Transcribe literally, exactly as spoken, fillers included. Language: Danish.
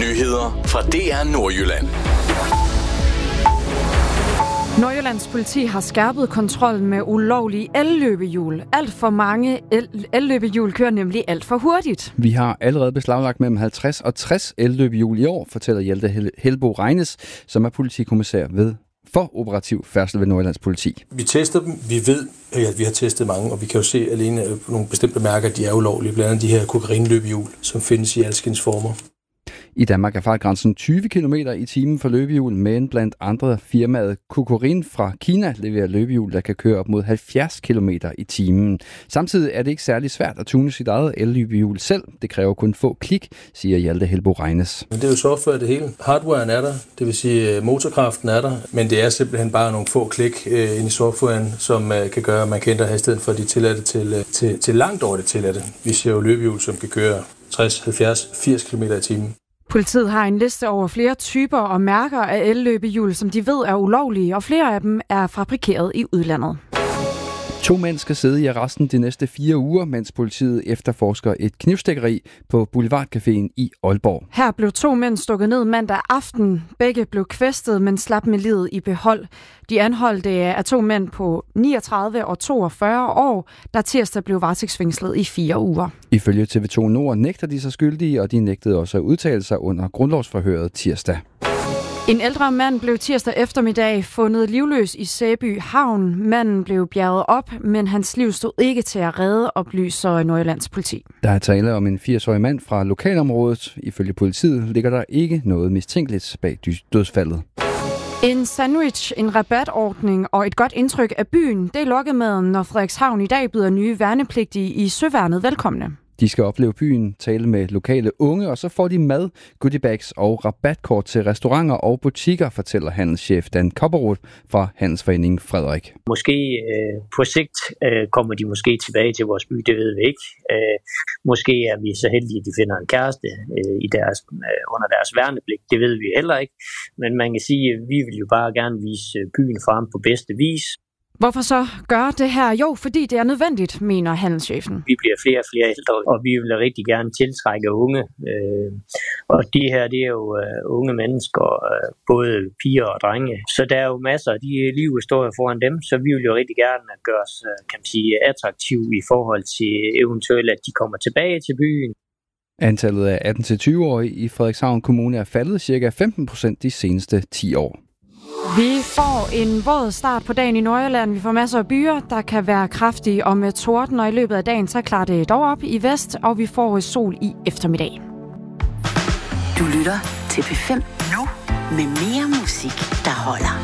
Nyheder fra D R Nordjylland. Nordjyllands politi har skærpet kontrollen med ulovlige elløbehjul. Alt for mange el- elløbehjul kører nemlig alt for hurtigt. Vi har allerede beslaglagt mellem halvtreds og tres elløbehjul i år, fortæller Hjalte Helbo Regnes, som er politikommissær ved for operativ færdsel ved Nordjyllands politi. Vi tester dem. Vi ved, at vi har testet mange, og vi kan jo se alene på nogle bestemte mærker, at de er ulovlige. Blandt andet de her kokaininløbehjul, som findes i alskens former. I Danmark er fartgrænsen tyve kilometer i timen for løbehjul, men blandt andre firmaet Kokorin fra Kina leverer løbehjul, der kan køre op mod halvfjerds kilometer i timen. Samtidig er det ikke særlig svært at tune sit eget elløbehjul selv. Det kræver kun få klik, siger Hjalte Helbo Regnes. Men det er jo software det hele. Hardwaren er der, det vil sige motorkraften er der, men det er simpelthen bare nogle få klik øh, ind i softwaren, som øh, kan gøre, at man kan ændre hastigheden fra de tilladte til, øh, til, til langt over det tilladte. Vi ser jo løbehjul, som kan køre tres, halvfjerds, firs kilometer i timen. Politiet har en liste over flere typer og mærker af elløbehjul, som de ved er ulovlige, og flere af dem er fabrikeret i udlandet. To mænd skal sidde i arresten de næste fire uger, mens politiet efterforsker et knivstikkeri på Boulevardcaféen i Aalborg. Her blev to mænd stukket ned mandag aften. Begge blev kvæstet, men slap med livet i behold. De anholdte er to mænd på niogtredive og toogfyrre år, der tirsdag blev varetægtsfængslet i fire uger. Ifølge T V to Nord nægter de sig skyldige, og de nægtede også at udtale sig under grundlovsforhøret tirsdag. En ældre mand blev tirsdag eftermiddag fundet livløs i Sæby Havn. Manden blev bjerget op, men hans liv stod ikke til at redde, oplyser Nordjyllands politi. Der er tale om en firs-årig mand fra lokalområdet. Ifølge politiet ligger der ikke noget mistænkeligt bag dødsfaldet. En sandwich, en rabatordning og et godt indtryk af byen, det er lokkemaden, når Frederikshavn i dag byder nye værnepligtige i Søværnet velkomne. De skal opleve byen, tale med lokale unge, og så får de mad, goodiebags og rabatkort til restauranter og butikker, fortæller handelschef Dan Kopperud fra Handelsforeningen Frederik. Måske øh, på sigt øh, kommer de måske tilbage til vores by, det ved vi ikke. Øh, måske er vi så heldige, at de finder en kæreste øh, i deres, øh, under deres værnepligt, det ved vi heller ikke. Men man kan sige, at vi vil jo bare gerne vise byen frem på bedste vis. Hvorfor så gøre det her? Jo, fordi det er nødvendigt, mener handelschefen. Vi bliver flere og flere ældre, og vi vil rigtig gerne tiltrække unge. Og de her, det er jo unge mennesker, både piger og drenge. Så der er jo masser af de livshistorier foran dem, så vi vil jo rigtig gerne gøre os, kan man sige, attraktive i forhold til eventuelt, at de kommer tilbage til byen. Antallet af atten til tyve-årige i Frederikshavn Kommune er faldet ca. femten procent de seneste ti år. Vi får en våd start på dagen i Nordjylland. Vi får masser af byer, der kan være kraftige og med torden, og i løbet af dagen så klarer det dog op i vest, og vi får sol i eftermiddag. Du lytter til P fem nu med mere musik, der holder.